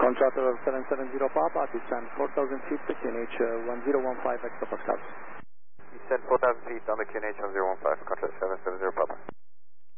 Charter 770 Papa, descend 4,000 feet to QNH 1015 hectopascals. Descend 4,000 feet on the QNH 1015, contract 770 Papa.